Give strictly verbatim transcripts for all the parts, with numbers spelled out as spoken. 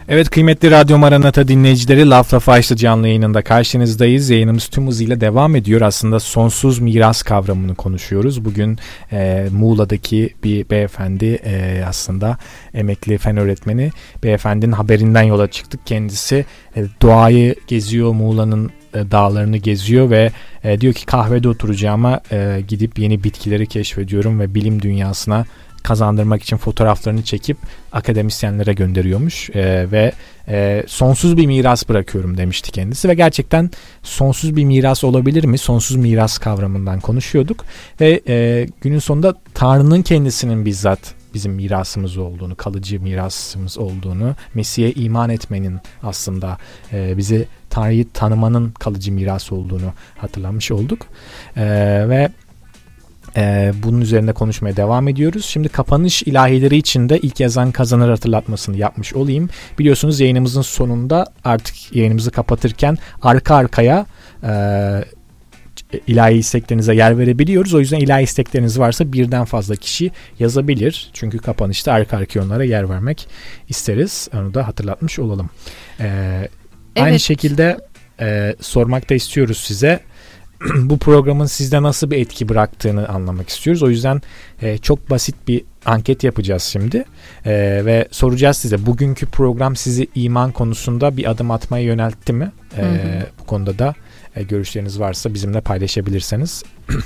Evet, kıymetli Radyo Maranata dinleyicileri, Laf Lafı Açtı canlı yayınında karşınızdayız. Yayınımız tüm hızıyla devam ediyor. Aslında sonsuz miras kavramını konuşuyoruz. Bugün e, Muğla'daki bir beyefendi, e, aslında emekli fen öğretmeni beyefendinin haberinden yola çıktık. Kendisi e, doğayı geziyor, Muğla'nın e, dağlarını geziyor ve e, diyor ki kahvede oturacağıma e, gidip yeni bitkileri keşfediyorum ve bilim dünyasına kazandırmak için fotoğraflarını çekip akademisyenlere gönderiyormuş ee, ve e, sonsuz bir miras bırakıyorum demişti kendisi ve gerçekten sonsuz bir miras olabilir mi? Sonsuz miras kavramından konuşuyorduk ve e, günün sonunda Tanrı'nın kendisinin bizzat bizim mirasımız olduğunu, kalıcı mirasımız olduğunu, Mesih'e iman etmenin aslında e, bizi Tanrı'yı tanımanın kalıcı mirası olduğunu hatırlamış olduk e, ve Ee, bunun üzerinde konuşmaya devam ediyoruz. Şimdi kapanış ilahileri için de ilk yazan kazanır hatırlatmasını yapmış olayım. Biliyorsunuz yayınımızın sonunda artık yayınımızı kapatırken arka arkaya e, ilahi isteklerinize yer verebiliyoruz. O yüzden ilahi istekleriniz varsa birden fazla kişi yazabilir. Çünkü kapanışta arka arkaya onlara yer vermek isteriz. Onu da hatırlatmış olalım. Ee, evet. Aynı şekilde e, sormak da istiyoruz size. Bu programın sizde nasıl bir etki bıraktığını anlamak istiyoruz. O yüzden e, çok basit bir anket yapacağız şimdi e, ve soracağız size, bugünkü program sizi iman konusunda bir adım atmaya yöneltti mi? E, hı hı. Bu konuda da e, görüşleriniz varsa bizimle paylaşabilirseniz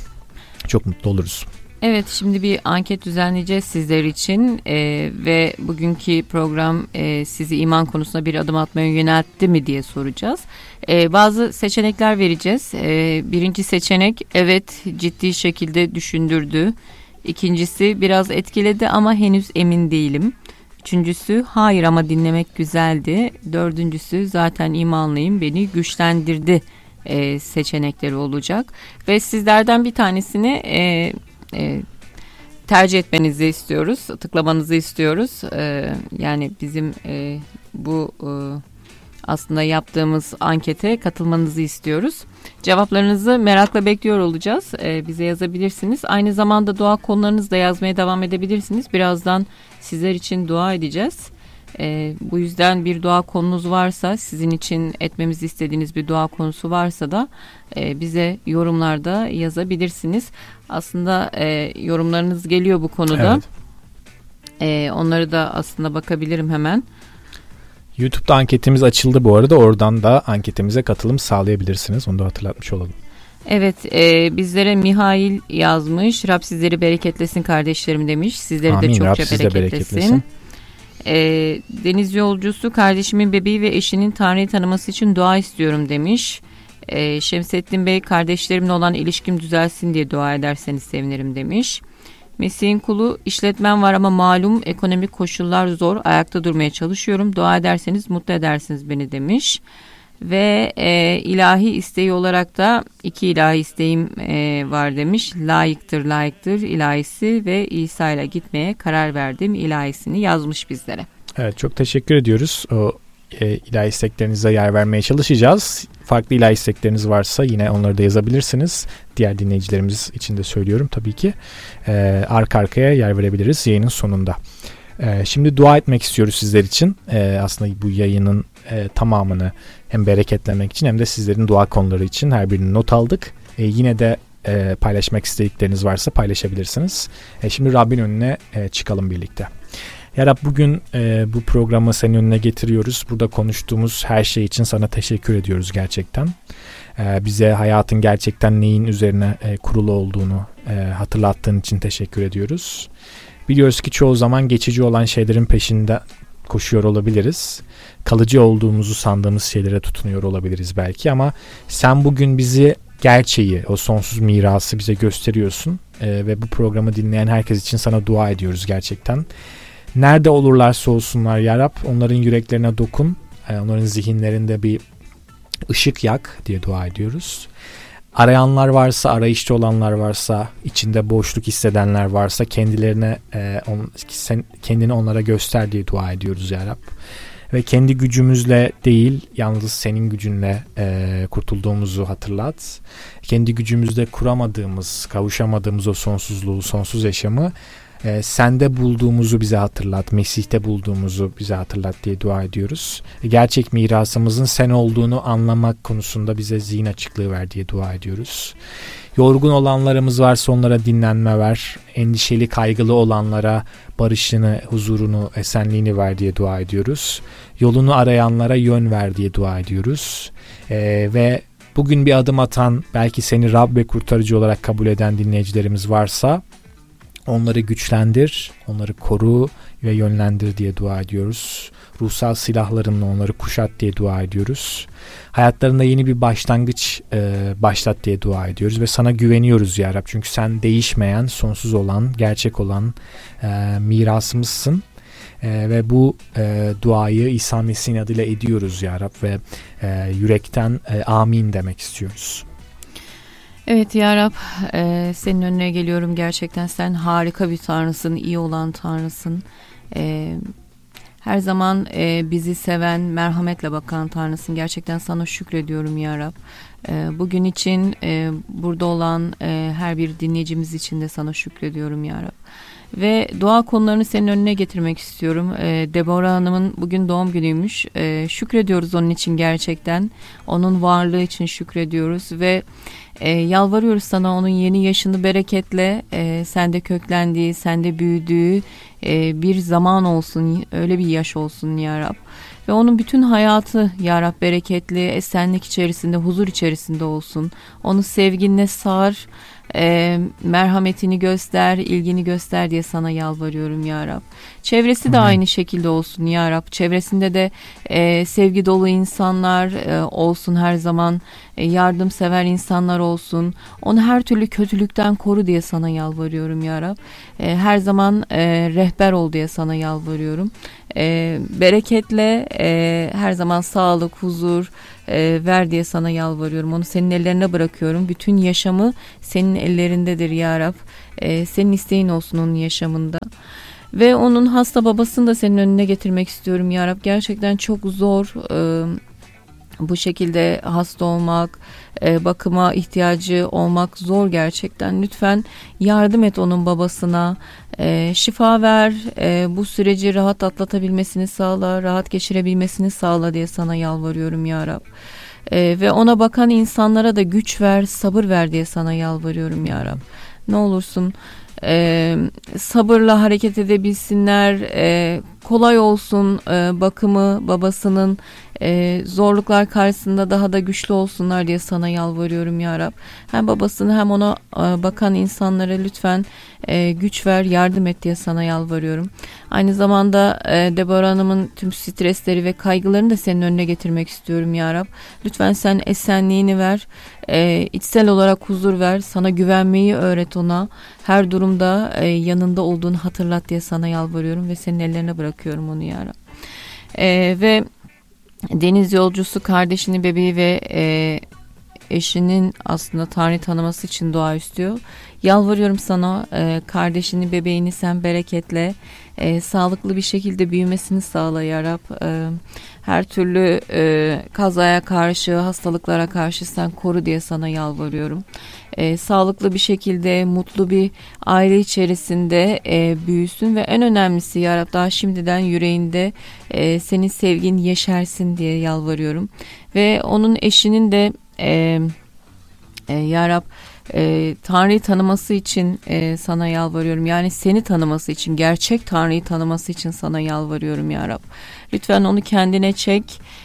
çok mutlu oluruz. Evet, şimdi bir anket düzenleyeceğiz sizler için ee, ve bugünkü program e, sizi iman konusunda bir adım atmaya yöneltti mi diye soracağız. Ee, bazı seçenekler vereceğiz. Ee, birinci seçenek evet ciddi şekilde düşündürdü. İkincisi biraz etkiledi ama henüz emin değilim. Üçüncüsü hayır ama dinlemek güzeldi. Dördüncüsü zaten imanlıyım, beni güçlendirdi e, seçenekleri olacak. Ve sizlerden bir tanesini E, E, tercih etmenizi istiyoruz, tıklamanızı istiyoruz. E, yani bizim e, bu e, aslında yaptığımız ankete katılmanızı istiyoruz. Cevaplarınızı merakla bekliyor olacağız. E, bize yazabilirsiniz. Aynı zamanda dua konularınızı da yazmaya devam edebilirsiniz. Birazdan sizler için dua edeceğiz. E, bu yüzden bir dua konunuz varsa, sizin için etmemizi istediğiniz bir dua konusu varsa da e, bize yorumlarda yazabilirsiniz. Aslında e, yorumlarınız geliyor bu konuda. Evet. E, onları da aslında bakabilirim hemen. YouTube'da anketimiz açıldı bu arada. Oradan da anketimize katılım sağlayabilirsiniz. Onu da hatırlatmış olalım. Evet, e, bizlere Mihail yazmış. Rab sizleri bereketlesin kardeşlerim demiş. Sizleri Amin. de çokça Rab bereketlesin. bereketlesin. E, Deniz yolcusu, kardeşimin bebeği ve eşinin Tanrı'yı tanıması için dua istiyorum demiş. E, Şemsettin Bey, kardeşlerimle olan ilişkim düzelsin diye dua ederseniz sevinirim demiş. Mesih'in kulu, işletmem var ama malum ekonomik koşullar zor, ayakta durmaya çalışıyorum, dua ederseniz mutlu edersiniz beni demiş. Ve e, ilahi isteği olarak da iki ilahi isteğim e, var demiş. Layıktır layıktır ilahisi ve İsa ile gitmeye karar verdim ilahisini yazmış bizlere. Evet, çok teşekkür ediyoruz. O e, ilahi isteklerinize yer vermeye çalışacağız. Farklı ilahi istekleriniz varsa yine onları da yazabilirsiniz. Diğer dinleyicilerimiz için de söylüyorum tabii ki. E, arka arkaya yer verebiliriz yayının sonunda. E, şimdi dua etmek istiyoruz sizler için. E, aslında bu yayının e, tamamını hem bereketlemek için hem de sizlerin dua konuları için her birini not aldık. E, yine de e, paylaşmak istedikleriniz varsa paylaşabilirsiniz. E, şimdi Rabbin önüne e, çıkalım birlikte. Ya Rab, bugün e, bu programı senin önüne getiriyoruz. Burada konuştuğumuz her şey için sana teşekkür ediyoruz gerçekten. E, bize hayatın gerçekten neyin üzerine e, kurulu olduğunu e, hatırlattığın için teşekkür ediyoruz. Biliyoruz ki çoğu zaman geçici olan şeylerin peşinde koşuyor olabiliriz. Kalıcı olduğumuzu sandığımız şeylere tutunuyor olabiliriz belki, ama sen bugün bizi, gerçeği, o sonsuz mirası bize gösteriyorsun ee, ve bu programı dinleyen herkes için sana dua ediyoruz gerçekten. Nerede olurlarsa olsunlar ya Rab, onların yüreklerine dokun, onların zihinlerinde bir ışık yak diye dua ediyoruz. Arayanlar varsa, arayışta olanlar varsa, içinde boşluk hissedenler varsa kendilerine e, on, sen, kendini onlara göster diye dua ediyoruz ya Rab. Ve kendi gücümüzle değil, yalnız senin gücünle e, kurtulduğumuzu hatırlat. Kendi gücümüzle kuramadığımız, kavuşamadığımız o sonsuzluğu, sonsuz yaşamı e, sende bulduğumuzu bize hatırlat, Mesih'te bulduğumuzu bize hatırlat diye dua ediyoruz. Gerçek mirasımızın sen olduğunu anlamak konusunda bize zihin açıklığı ver diye dua ediyoruz. Yorgun olanlarımız varsa onlara dinlenme ver. Endişeli, kaygılı olanlara barışını, huzurunu, esenliğini ver diye dua ediyoruz. Yolunu arayanlara yön ver diye dua ediyoruz. Ee, ve bugün bir adım atan, belki seni Rab ve kurtarıcı olarak kabul eden dinleyicilerimiz varsa onları güçlendir, onları koru ve yönlendir diye dua ediyoruz. Ruhsal silahlarınla onları kuşat diye dua ediyoruz. Hayatlarında yeni bir başlangıç e, başlat diye dua ediyoruz ve sana güveniyoruz ya Rab. Çünkü sen değişmeyen, sonsuz olan, gerçek olan e, mirasımızsın. E, ve bu e, duayı İsa Mesih'in adıyla ediyoruz ya Rab ve e, yürekten e, amin demek istiyoruz. Evet ya Rab, e, senin önüne geliyorum. Gerçekten sen harika bir Tanrısın, iyi olan Tanrısın. E, her zaman e, bizi seven, merhametle bakan Tanrısın. Gerçekten sana şükrediyorum ya Rab. E, bugün için e, burada olan e, her bir dinleyicimiz için de sana şükrediyorum ya Rab. Ve dua konularını senin önüne getirmek istiyorum. Ee, Deborah Hanım'ın bugün doğum günüymüş. Ee, şükrediyoruz onun için gerçekten. Onun varlığı için şükrediyoruz ve e, yalvarıyoruz sana onun yeni yaşını bereketle, e, sende köklendiği, sende büyüdüğü e, bir zaman olsun, öyle bir yaş olsun ya Rab. Ve onun bütün hayatı ya Rab bereketli, esenlik içerisinde, huzur içerisinde olsun. Onu sevginle sar, E, merhametini göster, ilgini göster diye sana yalvarıyorum ya Rab. Çevresi de Hı. aynı şekilde olsun ya Rab. Çevresinde de e, sevgi dolu insanlar e, olsun her zaman. E, yardımsever insanlar olsun. Onu her türlü kötülükten koru diye sana yalvarıyorum ya Rab. E, her zaman e, rehber ol diye sana yalvarıyorum. E, bereketle e, her zaman sağlık, huzur e, ver diye sana yalvarıyorum. Onu senin ellerine bırakıyorum. Bütün yaşamı senin ellerindedir ya Rab. E, senin isteğin olsun onun yaşamında. Ve onun hasta babasını da senin önüne getirmek istiyorum ya Rab. Gerçekten çok zor e, bu şekilde hasta olmak, e, bakıma ihtiyacı olmak zor gerçekten. Lütfen yardım et onun babasına, e, şifa ver, e, bu süreci rahat atlatabilmesini sağla, rahat geçirebilmesini sağla diye sana yalvarıyorum ya Rab. E, ve ona bakan insanlara da güç ver, sabır ver diye sana yalvarıyorum ya Rab. Ne olursun e, sabırla hareket edebilsinler, e, kolay olsun e, bakımı babasının, e, zorluklar karşısında daha da güçlü olsunlar diye sana yalvarıyorum ya Rab. Hem babasını hem ona e, bakan insanlara lütfen e, güç ver, yardım et diye sana yalvarıyorum. Aynı zamanda e, Deborah Hanım'ın tüm stresleri ve kaygılarını da senin önüne getirmek istiyorum ya Rab. Lütfen sen esenliğini ver, e, içsel olarak huzur ver, sana güvenmeyi öğret ona. Her durumda e, yanında olduğunu hatırlat diye sana yalvarıyorum ve senin ellerine bırakıyorum onu ya Rab. E, ve deniz yolcusu kardeşini, bebeği ve e, eşinin aslında Tanrı tanıması için dua istiyor. Yalvarıyorum sana e, kardeşini, bebeğini sen bereketle, e, sağlıklı bir şekilde büyümesini sağla ya Rab. E, her türlü e, kazaya karşı, hastalıklara karşı sen koru diye sana yalvarıyorum. E, sağlıklı bir şekilde, mutlu bir aile içerisinde e, büyüsün ve en önemlisi ya Rab daha şimdiden yüreğinde e, senin sevgin yeşersin diye yalvarıyorum. Ve onun eşinin de e, e, ya Rab e, Tanrı'yı tanıması için e, sana yalvarıyorum. Yani seni tanıması için, gerçek Tanrı'yı tanıması için sana yalvarıyorum ya Rab. Lütfen onu kendine çek.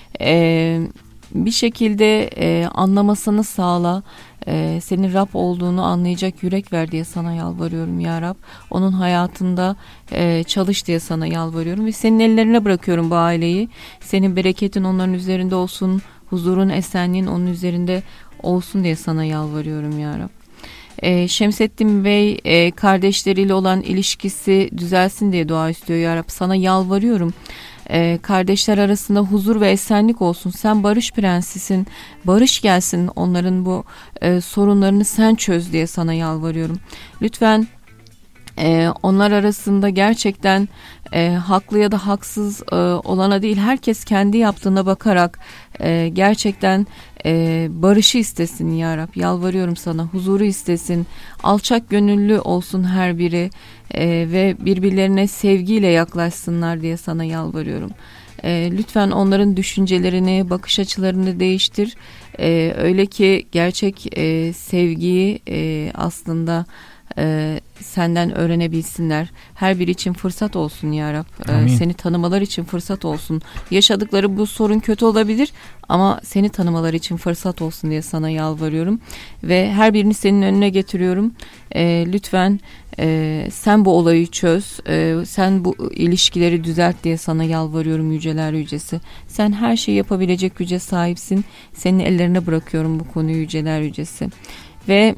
E, bir şekilde e, anlamasını sağla. E, senin Rab olduğunu anlayacak yürek ver diye sana yalvarıyorum ya Rab. Onun hayatında e, çalış diye sana yalvarıyorum. Ve senin ellerine bırakıyorum bu aileyi. Senin bereketin onların üzerinde olsun. Huzurun, esenliğin onun üzerinde olsun diye sana yalvarıyorum ya Rab. E, Şemsettin Bey e, kardeşleriyle olan ilişkisi düzelsin diye dua istiyor ya Rab. Sana yalvarıyorum. E, kardeşler arasında huzur ve esenlik olsun. Sen barış prensisin. Barış gelsin. Onların bu e, sorunlarını sen çöz diye sana yalvarıyorum. Lütfen Ee, onlar arasında gerçekten e, haklı ya da haksız e, olana değil, herkes kendi yaptığına bakarak e, gerçekten e, barışı istesin ya Rab. Yalvarıyorum sana, huzuru istesin, alçak gönüllü olsun her biri e, ve birbirlerine sevgiyle yaklaşsınlar diye sana yalvarıyorum. E, lütfen onların düşüncelerini, bakış açılarını değiştir. E, öyle ki gerçek e, sevgiyi e, aslında Ee, senden öğrenebilsinler. Her biri için fırsat olsun ya Rab. Ee, seni tanımalar için fırsat olsun. Yaşadıkları bu sorun kötü olabilir ama seni tanımalar için fırsat olsun diye sana yalvarıyorum. Ve her birini senin önüne getiriyorum. Ee, lütfen e, sen bu olayı çöz. Ee, sen bu ilişkileri düzelt diye sana yalvarıyorum yüceler yücesi. Sen her şeyi yapabilecek güce sahipsin. Senin ellerine bırakıyorum bu konuyu yüceler yücesi. Ve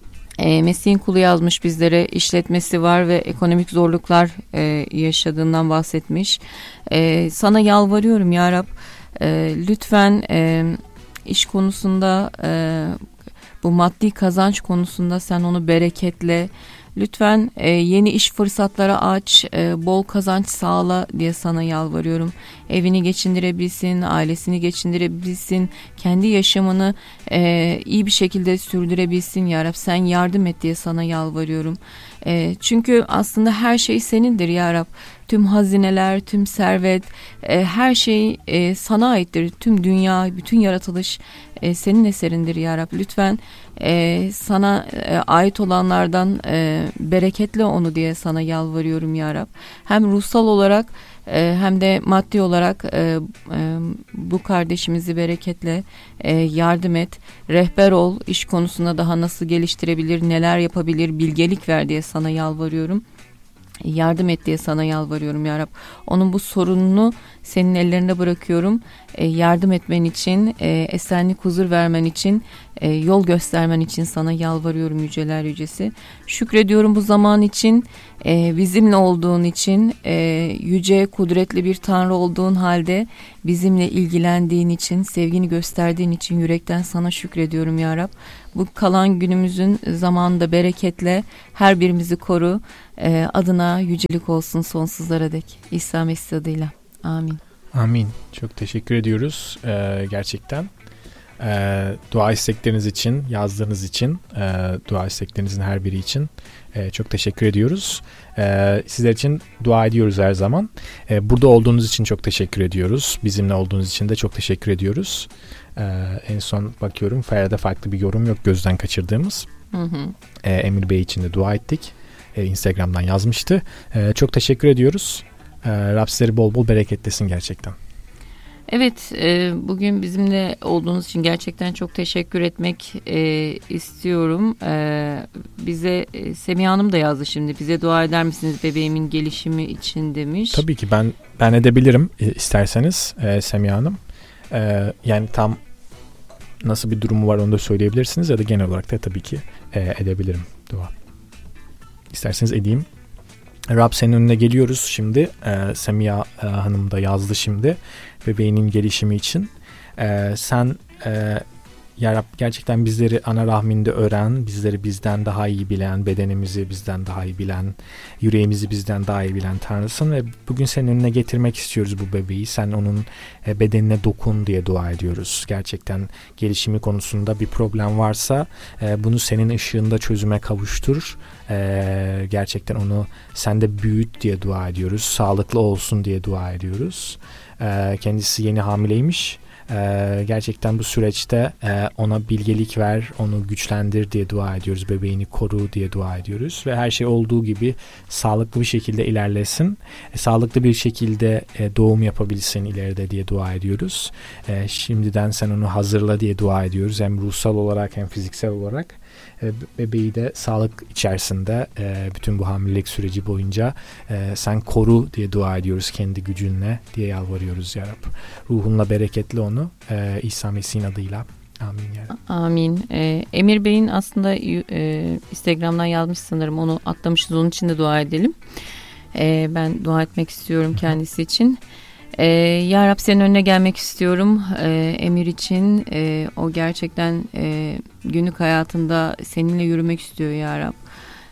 E, Mesih'in kulu yazmış bizlere, işletmesi var ve ekonomik zorluklar e, yaşadığından bahsetmiş. E, sana yalvarıyorum ya Rab, e, lütfen e, iş konusunda, e, bu maddi kazanç konusunda sen onu bereketle. Lütfen e, yeni iş fırsatları aç, e, bol kazanç sağla diye sana yalvarıyorum. Evini geçindirebilsin, ailesini geçindirebilsin, kendi yaşamını e, iyi bir şekilde sürdürebilsin ya Rab. Sen yardım et diye sana yalvarıyorum. E, çünkü aslında her şey senindir ya Rab. Tüm hazineler, tüm servet, e, her şey e, sana aittir. Tüm dünya, bütün yaratılış e, senin eserindir ya Rab. Lütfen e, sana e, ait olanlardan e, bereketle onu diye sana yalvarıyorum ya Rab. Hem ruhsal olarak e, hem de maddi olarak e, e, bu kardeşimizi bereketle e, yardım et. Rehber ol, iş konusunda daha nasıl geliştirebilir, neler yapabilir, bilgelik ver diye sana yalvarıyorum. Yardım et diye sana yalvarıyorum ya Rab. Onun bu sorununu senin ellerine bırakıyorum. E, yardım etmen için, e, esenlik, huzur vermen için, e, yol göstermen için sana yalvarıyorum yüceler yücesi. Şükrediyorum bu zaman için, e, bizimle olduğun için, e, yüce, kudretli bir Tanrı olduğun halde bizimle ilgilendiğin için, sevgini gösterdiğin için yürekten sana şükrediyorum ya Rab. Bu kalan günümüzün zamanında bereketle her birimizi koru. E, adına yücelik olsun sonsuzlara dek. İsa Mesih adıyla. Amin. Amin. Çok teşekkür ediyoruz ee, gerçekten. Ee, dua istekleriniz için, yazdığınız için, e, dua isteklerinizin her biri için e, çok teşekkür ediyoruz. E, sizler için dua ediyoruz her zaman. E, burada olduğunuz için çok teşekkür ediyoruz. Bizimle olduğunuz için de çok teşekkür ediyoruz. E, en son bakıyorum, Ferhat'da farklı bir yorum yok gözden kaçırdığımız. Hı hı. E, Emir Bey için de dua ettik. E, Instagram'dan yazmıştı. E, çok teşekkür ediyoruz. E, Rab sizleri bol bol bereketlesin gerçekten. Evet, e, bugün bizimle olduğunuz için gerçekten çok teşekkür etmek e, istiyorum. E, bize e, Semiha Hanım da yazdı şimdi. Bize dua eder misiniz bebeğimin gelişimi için demiş. Tabii ki ben ben edebilirim e, isterseniz e, Semiha Hanım. E, yani tam nasıl bir durumu var onu da söyleyebilirsiniz ya da genel olarak da tabii ki e, edebilirim dua. İsterseniz edeyim. Rab senin önüne geliyoruz şimdi. Ee, Semiha e, Hanım da yazdı şimdi. Bebeğinin gelişimi için. Ee, sen e, ya Rab gerçekten bizleri ana rahminde öğren. Bizleri bizden daha iyi bilen, bedenimizi bizden daha iyi bilen, yüreğimizi bizden daha iyi bilen Tanrısın. Ve bugün senin önüne getirmek istiyoruz bu bebeği. Sen onun e, bedenine dokun diye dua ediyoruz. Gerçekten gelişimi konusunda bir problem varsa e, bunu senin ışığında çözüme kavuştur. Ee, gerçekten onu sende büyüt diye dua ediyoruz. Sağlıklı olsun diye dua ediyoruz. Ee, kendisi yeni hamileymiş. Ee, gerçekten bu süreçte e, ona bilgelik ver, onu güçlendir diye dua ediyoruz. Bebeğini koru diye dua ediyoruz. Ve her şey olduğu gibi sağlıklı bir şekilde ilerlesin. E, sağlıklı bir şekilde e, doğum yapabilsin ileride diye dua ediyoruz. E, şimdiden sen onu hazırla diye dua ediyoruz. Hem ruhsal olarak hem fiziksel olarak. Bebeği de sağlık içerisinde bütün bu hamilelik süreci boyunca sen koru diye dua ediyoruz kendi gücünle diye yalvarıyoruz ya Rab. Ruhunla bereketli onu İsa Mesih'in adıyla. Amin ya Rab. Amin. Ee, Emir Bey'in aslında e, Instagram'dan yazmış sanırım, onu atlamışız, onun için de dua edelim. Ee, ben dua etmek istiyorum kendisi için. Ee, ya Rab senin önüne gelmek istiyorum ee, Emir için. Ee, o gerçekten e, günlük hayatında seninle yürümek istiyor ya Rab.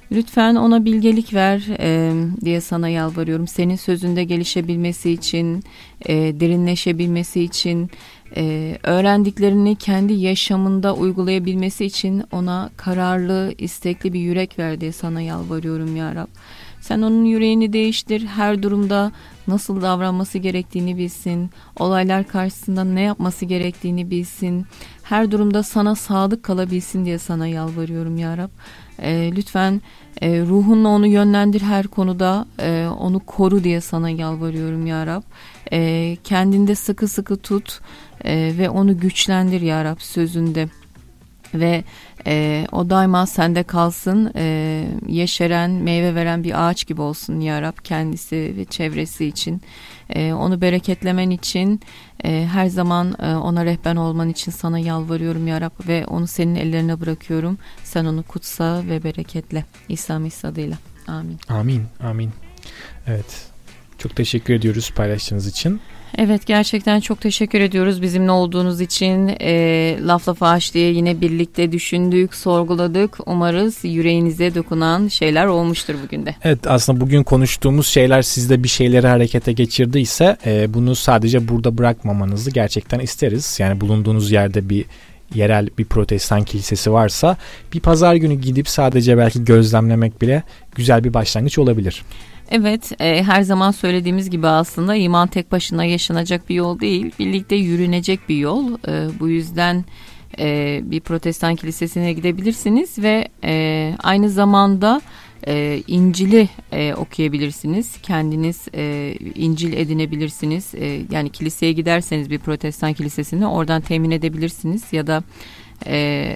Lütfen ona bilgelik ver e, diye sana yalvarıyorum. Senin sözünde gelişebilmesi için, e, derinleşebilmesi için, e, öğrendiklerini kendi yaşamında uygulayabilmesi için ona kararlı, istekli bir yürek ver diye sana yalvarıyorum ya Rab. Sen onun yüreğini değiştir, her durumda nasıl davranması gerektiğini bilsin, olaylar karşısında ne yapması gerektiğini bilsin, her durumda sana sadık kalabilsin diye sana yalvarıyorum ya Rab. E, lütfen e, ruhunla onu yönlendir her konuda, e, onu koru diye sana yalvarıyorum ya Rab. E, kendinde sıkı sıkı tut e, ve onu güçlendir ya Rab sözünde. Ve e, o daima sende kalsın, e, yeşeren, meyve veren bir ağaç gibi olsun ya Rab kendisi ve çevresi için. E, onu bereketlemen için, e, her zaman e, ona rehber olman için sana yalvarıyorum ya Rab ve onu senin ellerine bırakıyorum. Sen onu kutsa ve bereketle. İsa Mesih adıyla. Amin. Amin. Amin. Evet. Çok teşekkür ediyoruz paylaştığınız için. Evet, gerçekten çok teşekkür ediyoruz bizimle olduğunuz için. E, Laf Lafı Aç diye yine birlikte düşündük, sorguladık. Umarız yüreğinize dokunan şeyler olmuştur bugün de. Evet, aslında bugün konuştuğumuz şeyler sizde bir şeyleri harekete geçirdiyse e, bunu sadece burada bırakmamanızı gerçekten isteriz. Yani bulunduğunuz yerde bir yerel bir protestan kilisesi varsa bir pazar günü gidip sadece belki gözlemlemek bile güzel bir başlangıç olabilir. Evet, e, her zaman söylediğimiz gibi aslında iman tek başına yaşanacak bir yol değil, birlikte yürünecek bir yol. E, bu yüzden e, bir protestan kilisesine gidebilirsiniz ve e, aynı zamanda e, İncil'i e, okuyabilirsiniz. Kendiniz e, İncil edinebilirsiniz. E, yani kiliseye giderseniz bir protestan kilisesini oradan temin edebilirsiniz ya da E,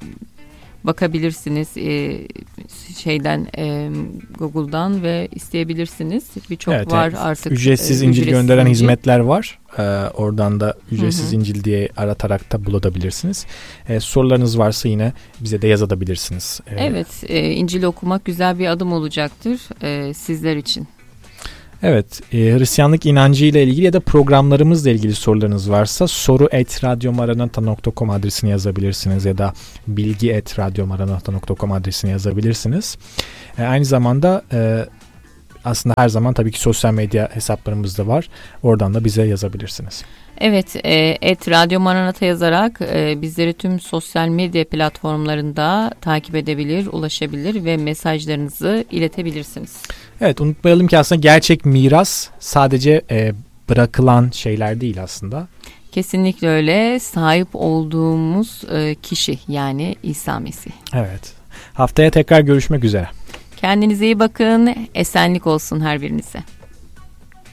bakabilirsiniz e, şeyden e, Google'dan ve isteyebilirsiniz. Birçok evet, var evet. artık. Ücretsiz e, İncil ücretsiz gönderen İncil. hizmetler var. Ee, oradan da ücretsiz Hı hı. İncil diye aratarak da bulabilirsiniz. Ee, sorularınız varsa yine bize de yazabilirsiniz. Ee, Evet, e, İncil okumak güzel bir adım olacaktır e, sizler için. Evet, e, Hristiyanlık inancı ile ilgili ya da programlarımızla ilgili sorularınız varsa soru et radyomaranata nokta com adresine yazabilirsiniz ya da bilgi et radyomaranata nokta com adresine yazabilirsiniz. E, aynı zamanda e, aslında her zaman tabii ki sosyal medya hesaplarımız da var. Oradan da bize yazabilirsiniz. Evet, e, et Radyo Maranata yazarak e, bizleri tüm sosyal medya platformlarında takip edebilir, ulaşabilir ve mesajlarınızı iletebilirsiniz. Evet, unutmayalım ki aslında gerçek miras sadece e, bırakılan şeyler değil aslında. Kesinlikle öyle, sahip olduğumuz e, kişi yani İsa Mesih. Evet, haftaya tekrar görüşmek üzere. Kendinize iyi bakın, esenlik olsun her birinize.